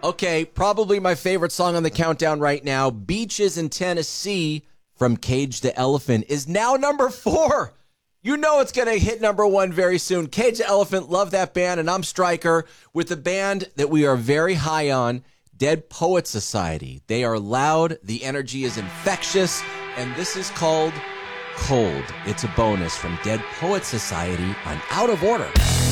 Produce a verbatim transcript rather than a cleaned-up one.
Okay, probably my favorite song on the countdown right now, Beaches in Tennessee from Cage the Elephant, is now number four. You know it's going to hit number one very soon. Cage the Elephant, love that band, and I'm Stryker with a band that we are very high on, Dead Poet Society. They are loud, the energy is infectious, and this is called Cold. It's a bonus from Dead Poet Society on Out of Order.